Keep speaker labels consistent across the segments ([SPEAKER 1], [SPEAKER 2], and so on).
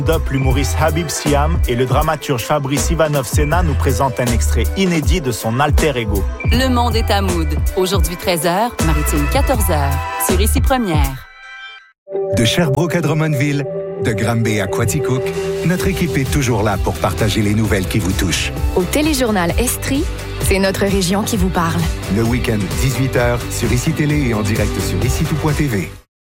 [SPEAKER 1] L'humoriste Habib Siam et le dramaturge Fabrice Ivanov-Sena nous présentent un extrait inédit de son alter ego.
[SPEAKER 2] Le monde est à Mood. Aujourd'hui 13h, Maritime 14h. Sur Ici Première.
[SPEAKER 3] De Sherbrooke à Drummondville, de Granby à Quaticook, notre équipe est toujours là pour partager les nouvelles qui vous touchent.
[SPEAKER 4] Au téléjournal Estrie, c'est notre région qui vous parle.
[SPEAKER 3] Le week-end, 18h, sur Ici Télé et en direct sur icitout.tv.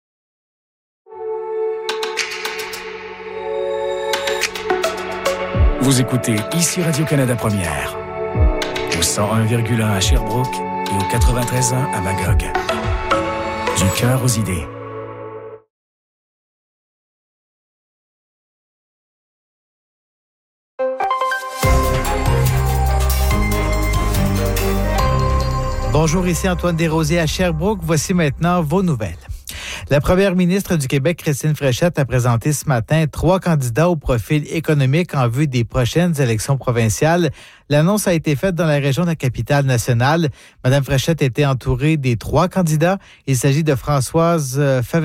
[SPEAKER 5] Vous écoutez Ici Radio-Canada Première, au 101,1 à Sherbrooke et au 93.1 à Magog. Du cœur aux idées.
[SPEAKER 6] Bonjour, ici Antoine Desrosiers à Sherbrooke. Voici maintenant vos nouvelles. La première ministre du Québec, Christine Fréchette, a présenté ce matin 3 candidats au profil économique en vue des prochaines élections provinciales. L'annonce a été faite dans la région de la Capitale-Nationale. Mme Fréchette était entourée des 3 candidats. Il s'agit de Françoise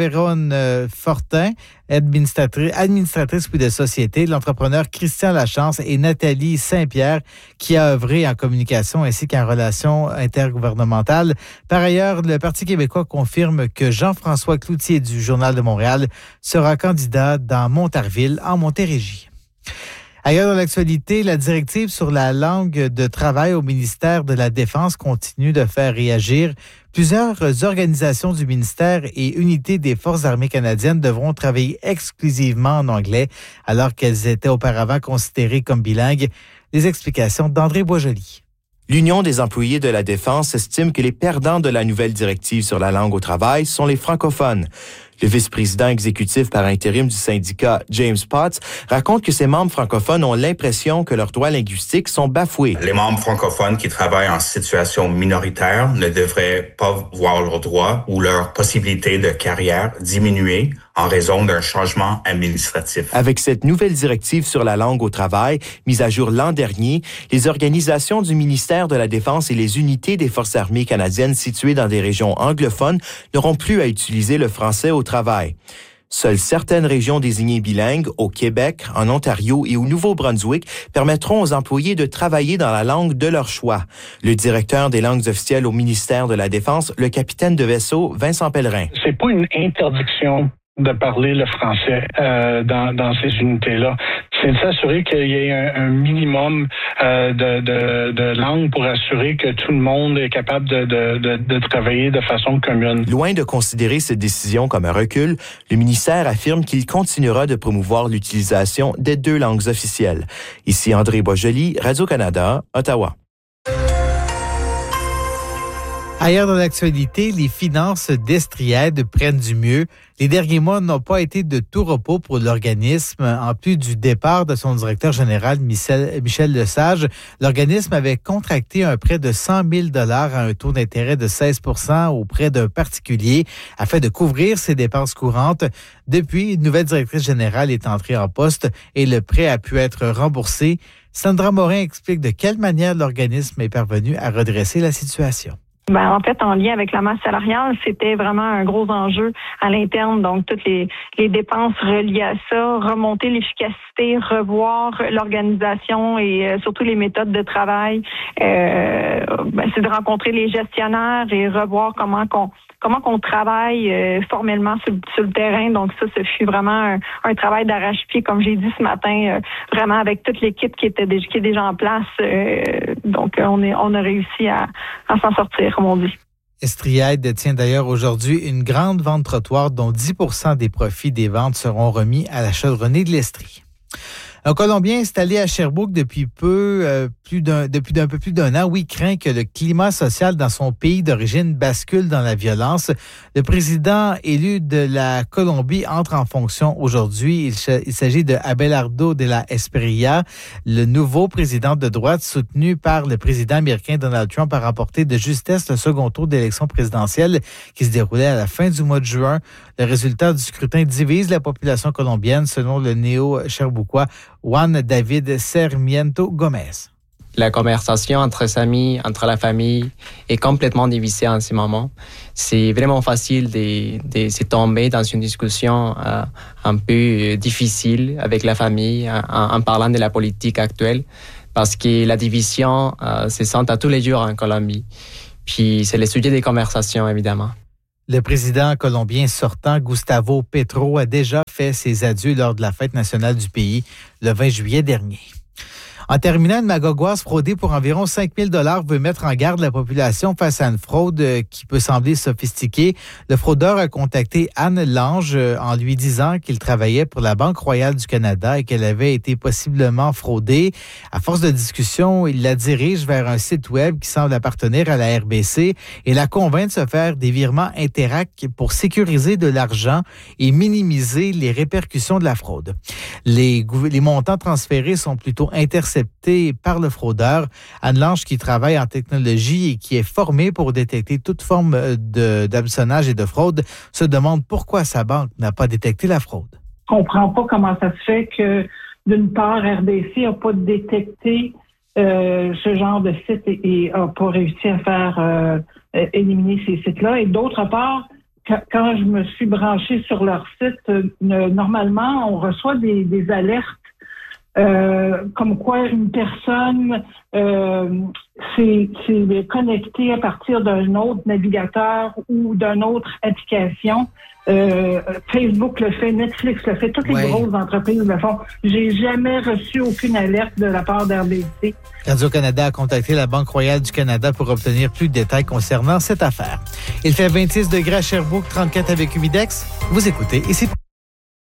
[SPEAKER 6] Faveronne-Fortin, administratrice puis de société, l'entrepreneur Christian Lachance et Nathalie Saint-Pierre, qui a œuvré en communication ainsi qu'en relations intergouvernementales. Par ailleurs, le Parti québécois confirme que Jean-François Cloutier du Journal de Montréal sera candidat dans Montarville, en Montérégie. Ailleurs dans l'actualité, la directive sur la langue de travail au ministère de la Défense continue de faire réagir. Plusieurs organisations du ministère et unités des Forces armées canadiennes devront travailler exclusivement en anglais, alors qu'elles étaient auparavant considérées comme bilingues. Les explications d'André Boisjoli.
[SPEAKER 7] L'Union des employés de la Défense estime que les perdants de la nouvelle directive sur la langue au travail sont les francophones. Le vice-président exécutif par intérim du syndicat, James Potts, raconte que ses membres francophones ont l'impression que leurs droits linguistiques sont bafoués.
[SPEAKER 8] Les membres francophones qui travaillent en situation minoritaire ne devraient pas voir leurs droits ou leurs possibilités de carrière diminuer en raison d'un changement administratif.
[SPEAKER 7] Avec cette nouvelle directive sur la langue au travail, mise à jour l'an dernier, les organisations du ministère de la Défense et les unités des Forces armées canadiennes situées dans des régions anglophones n'auront plus à utiliser le français au travail. Seules certaines régions désignées bilingues, au Québec, en Ontario et au Nouveau-Brunswick, permettront aux employés de travailler dans la langue de leur choix. Le directeur des langues officielles au ministère de la Défense, le capitaine de vaisseau, Vincent Pellerin.
[SPEAKER 9] C'est pas une interdiction de parler le français dans ces unités-là. C'est de s'assurer qu'il y ait un minimum de langue pour assurer que tout le monde est capable de travailler de façon commune.
[SPEAKER 7] Loin de considérer cette décision comme un recul, le ministère affirme qu'il continuera de promouvoir l'utilisation des 2 langues officielles. Ici André Boisjoli, Radio-Canada, Ottawa.
[SPEAKER 6] Ailleurs dans l'actualité, les finances d'Estriaide prennent du mieux. Les derniers mois n'ont pas été de tout repos pour l'organisme. En plus du départ de son directeur général, Michel Lesage, l'organisme avait contracté un prêt de 100 000 $ à un taux d'intérêt de 16 % auprès d'un particulier afin de couvrir ses dépenses courantes. Depuis, une nouvelle directrice générale est entrée en poste et le prêt a pu être remboursé. Sandra Morin explique de quelle manière l'organisme est parvenu à redresser la situation.
[SPEAKER 10] En fait, en lien avec la masse salariale, c'était vraiment un gros enjeu à l'interne. Donc, toutes les dépenses reliées à ça, remonter l'efficacité, revoir l'organisation et surtout les méthodes de travail. C'est de rencontrer les gestionnaires et revoir comment qu'on travaille formellement sur le terrain. Donc ça, ce fut vraiment un travail d'arrache-pied, comme j'ai dit ce matin, vraiment avec toute l'équipe qui est déjà en place. Donc on a réussi à s'en sortir, comme on dit.
[SPEAKER 6] Estriaide détient d'ailleurs aujourd'hui une grande vente trottoir dont 10 % des profits des ventes seront remis à la chaudronnée de l'Estrie. Un Colombien installé à Sherbrooke depuis un peu plus d'un an, craint que le climat social dans son pays d'origine bascule dans la violence. Le président élu de la Colombie entre en fonction aujourd'hui. Il s'agit de Abelardo de la Espriella. Le nouveau président de droite, soutenu par le président américain Donald Trump, a remporté de justesse le second tour d'élection présidentielle qui se déroulait à la fin du mois de juin. Le résultat du scrutin divise la population colombienne, selon le néo-cherbouquois Juan David Sarmiento Gomez.
[SPEAKER 11] La conversation entre les amis, entre la famille est complètement divisée en ce moment. C'est vraiment facile de se tomber dans une discussion un peu difficile avec la famille en parlant de la politique actuelle parce que la division se sent à tous les jours en Colombie. Puis c'est le sujet des conversations, évidemment.
[SPEAKER 6] Le président colombien sortant, Gustavo Petro, a déjà fait ses adieux lors de la fête nationale du pays le 20 juillet dernier. En terminant, une magogouase fraudée pour environ 5 000 $ veut mettre en garde la population face à une fraude qui peut sembler sophistiquée. Le fraudeur a contacté Anne Lange en lui disant qu'il travaillait pour la Banque royale du Canada et qu'elle avait été possiblement fraudée. À force de discussion, il la dirige vers un site web qui semble appartenir à la RBC et la convainc de se faire des virements Interac pour sécuriser de l'argent et minimiser les répercussions de la fraude. Les montants transférés sont plutôt interceptés par le fraudeur. Anne Lange, qui travaille en technologie et qui est formée pour détecter toute forme d'hameçonnage et de fraude, se demande pourquoi sa banque n'a pas détecté la fraude.
[SPEAKER 12] Je ne comprends pas comment ça se fait que, d'une part, RBC n'a pas détecté ce genre de site et n'a pas réussi à faire éliminer ces sites-là. Et d'autre part, quand je me suis branchée sur leur site, normalement, on reçoit des alertes comme quoi une personne s'est connectée à partir d'un autre navigateur ou d'une autre application. Facebook le fait, Netflix le fait, toutes les grosses entreprises le font. J'ai jamais reçu aucune alerte de la part d'RBC.
[SPEAKER 6] Radio-Canada a contacté la Banque royale du Canada pour obtenir plus de détails concernant cette affaire. Il fait 26 degrés à Sherbrooke, 34 avec Humidex. Vous écoutez ici.